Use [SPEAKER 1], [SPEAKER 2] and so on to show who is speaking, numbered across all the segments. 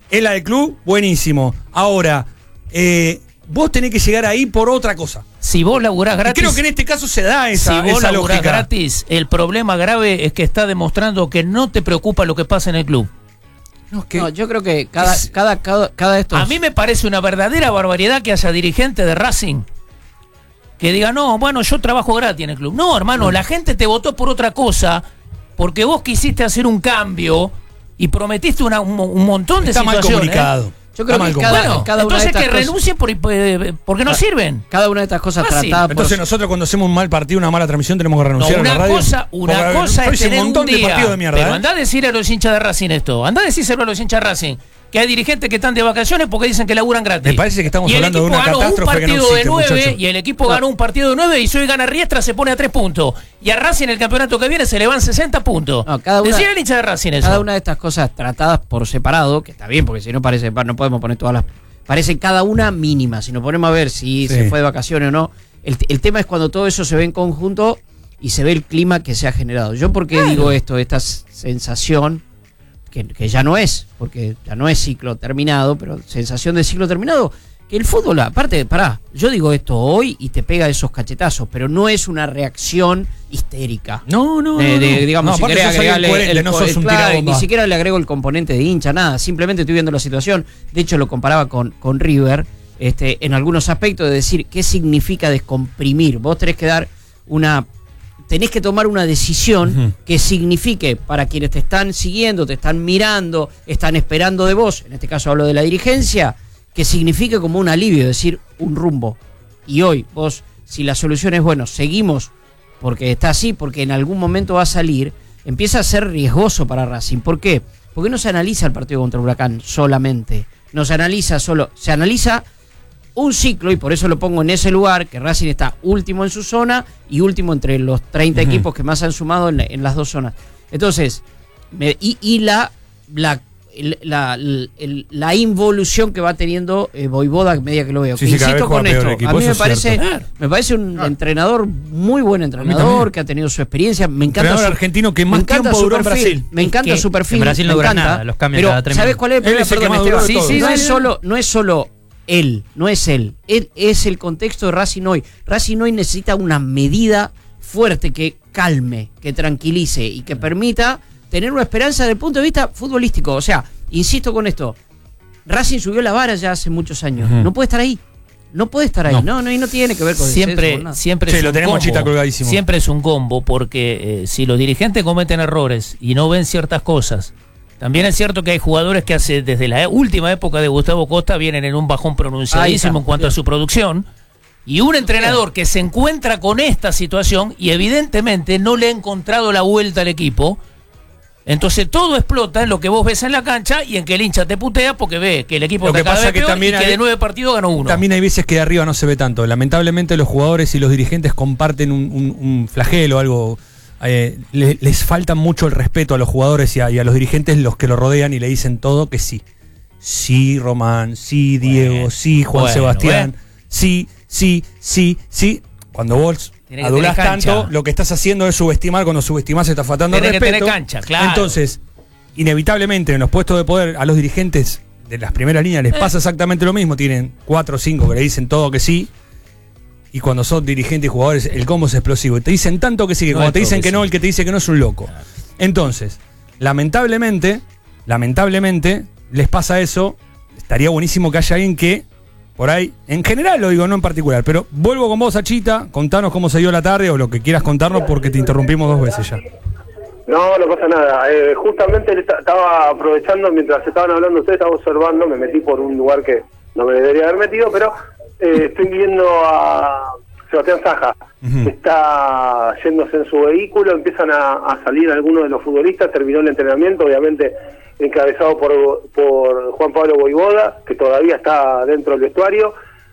[SPEAKER 1] Es la del club, buenísimo. Ahora, vos tenés que llegar ahí por otra cosa.
[SPEAKER 2] Si vos laburás gratis...
[SPEAKER 1] Y creo que en este caso se da esa
[SPEAKER 2] Si vos laburás
[SPEAKER 1] lógica.
[SPEAKER 2] gratis, el problema grave es que está demostrando que no te preocupa lo que pasa en el club.
[SPEAKER 3] No, yo creo que cada de estos...
[SPEAKER 2] A mí me parece una verdadera barbaridad que haya dirigentes de Racing que digan, no, bueno, yo trabajo gratis en el club. No, hermano, la gente te votó por otra cosa, porque vos quisiste hacer un cambio y prometiste un montón de
[SPEAKER 1] Está
[SPEAKER 2] situaciones.
[SPEAKER 1] mal comunicado.
[SPEAKER 3] Yo creo que cada una
[SPEAKER 2] entonces
[SPEAKER 3] de estas
[SPEAKER 2] que
[SPEAKER 3] cosas,
[SPEAKER 2] renuncien porque no sirven.
[SPEAKER 3] cada una de estas cosas
[SPEAKER 2] Fácil.
[SPEAKER 3] tratadas por...
[SPEAKER 1] Entonces nosotros cuando hacemos un mal partido, una mala transmisión, tenemos que renunciar a la radio.
[SPEAKER 2] Una cosa es tener
[SPEAKER 1] un montón
[SPEAKER 2] un día,
[SPEAKER 1] de partidos de mierda.
[SPEAKER 2] pero andá a decirle a los hinchas de Racing esto. Andá a decírselo a los hinchas de Racing. Que hay dirigentes que están de vacaciones porque dicen que laburan gratis.
[SPEAKER 1] Me parece que estamos hablando de una catástrofe que no existe, muchachos.
[SPEAKER 2] Y el equipo ganó un partido de 9 y si hoy gana Riestra se pone a 3 puntos. Y a Racing en el campeonato que viene se le van 60 puntos.
[SPEAKER 3] No,
[SPEAKER 2] decirle al hincha de Racing eso.
[SPEAKER 3] Cada una de estas cosas tratadas por separado, que está bien, porque si no parece, no podemos poner todas las... Parecen cada una mínima. Si nos ponemos a ver si se fue de vacaciones o no. El tema es cuando todo eso se ve en conjunto y se ve el clima que se ha generado. Yo, ¿por qué digo esto? Esta sensación... Que ya no es, porque ya no es ciclo terminado, pero sensación de ciclo terminado, que el fútbol, aparte, yo digo esto hoy y te pega esos cachetazos, pero no es una reacción histérica.
[SPEAKER 1] No.
[SPEAKER 3] Digamos, si querés agregarle
[SPEAKER 1] no sos un tirabomba.
[SPEAKER 3] ni siquiera le agrego el componente de hincha, nada, simplemente estoy viendo la situación. De hecho, lo comparaba con River, en algunos aspectos, de decir qué significa descomprimir. Vos tenés que tomar una decisión que signifique para quienes te están siguiendo, te están mirando, están esperando de vos, en este caso hablo de la dirigencia, que signifique como un alivio, es decir, un rumbo. Y hoy vos, si la solución es, bueno, seguimos porque está así, porque en algún momento va a salir, empieza a ser riesgoso para Racing. ¿Por qué? Porque no se analiza el partido contra Huracán solamente, se analiza un ciclo, y por eso lo pongo en ese lugar, que Racing está último en su zona y último entre los 30 equipos que más han sumado en las dos zonas. Entonces, la involución que va teniendo Voivoda a medida que lo veo.
[SPEAKER 1] Sí,
[SPEAKER 3] insisto con esto,
[SPEAKER 1] equipo,
[SPEAKER 3] a mí me parece
[SPEAKER 1] cierto.
[SPEAKER 3] un entrenador, muy buen entrenador, que ha tenido su experiencia. Me encanta
[SPEAKER 1] entrenador argentino que más tiempo duró en Brasil.
[SPEAKER 3] Me encanta su perfil.
[SPEAKER 4] En Brasil no dura nada, los cambian cada 3 minutos.
[SPEAKER 3] ¿Sabes cuál es el problema?
[SPEAKER 1] Él es el que más duró de todos.
[SPEAKER 3] No es solo él, no es él es el contexto de Racing hoy. Racing hoy necesita una medida fuerte que calme, que tranquilice y que permita tener una esperanza desde el punto de vista futbolístico. O sea, insisto con esto, Racing subió la vara ya hace muchos años, no puede estar ahí. Y no tiene que ver con
[SPEAKER 2] siempre es
[SPEAKER 1] lo
[SPEAKER 2] un
[SPEAKER 1] tenemos
[SPEAKER 2] combo.
[SPEAKER 1] Chita colgadísimo.
[SPEAKER 2] Siempre es un combo porque si los dirigentes cometen errores y no ven ciertas cosas, también es cierto que hay jugadores que desde la última época de Gustavo Costa vienen en un bajón pronunciadísimo en cuanto a su producción, y un entrenador que se encuentra con esta situación y evidentemente no le ha encontrado la vuelta al equipo. Entonces todo explota en lo que vos ves en la cancha y en que el hincha te putea porque ve que el equipo está cada vez peor y que de 9 partidos ganó 1.
[SPEAKER 1] También hay veces que de arriba no se ve tanto. Lamentablemente los jugadores y los dirigentes comparten un flagelo, algo. Les falta mucho el respeto a los jugadores y a los dirigentes, los que lo rodean, y le dicen todo que sí. Sí, Román, sí, Diego, sí, Juan Sebastián, sí. Cuando vos adulás tanto, lo que estás haciendo es subestimar. Cuando subestimás se está faltando el respeto.
[SPEAKER 2] Que tener cancha, claro.
[SPEAKER 1] Entonces, inevitablemente en los puestos de poder a los dirigentes de las primeras líneas les pasa exactamente lo mismo. Tienen 4 o 5 que le dicen todo que sí, y cuando son dirigentes y jugadores el combo es explosivo. Te dicen tanto que sí, que cuando te dicen que no, el que te dice que no es un loco. Entonces, lamentablemente les pasa eso. Estaría buenísimo que haya alguien que por ahí, en general lo digo, no en particular, pero vuelvo con vos, Achita, contanos cómo se dio la tarde o lo que quieras contarnos, porque te interrumpimos 2 veces ya.
[SPEAKER 5] No pasa nada. Justamente estaba aprovechando, mientras estaban hablando ustedes, estaba observando, me metí por un lugar que no me debería haber metido, pero estoy viendo a Sebastián Saja, que está yéndose en su vehículo, empiezan a salir algunos de los futbolistas, terminó el entrenamiento, obviamente encabezado por Juan Pablo Voivoda, que todavía está dentro del vestuario.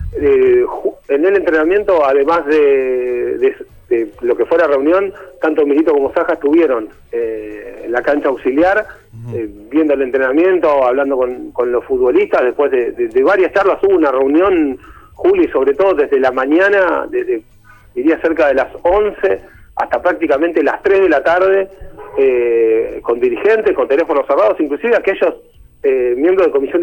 [SPEAKER 5] En el entrenamiento, además de lo que fue la reunión, tanto Milito como Saja estuvieron en la cancha auxiliar, viendo el entrenamiento, hablando con los futbolistas. Después de varias charlas hubo una reunión, Juli, sobre todo desde la mañana, diría cerca de las 11 hasta prácticamente las 3 de la tarde, con dirigentes, con teléfonos cerrados, inclusive aquellos miembros de comisión